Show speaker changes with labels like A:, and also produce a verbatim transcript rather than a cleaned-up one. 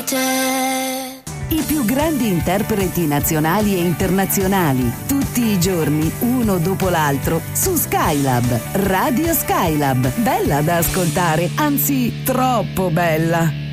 A: te.
B: I più grandi interpreti nazionali e internazionali, tutti i giorni, uno dopo l'altro, su Skylab, Radio Skylab. Bella da ascoltare, anzi troppo bella.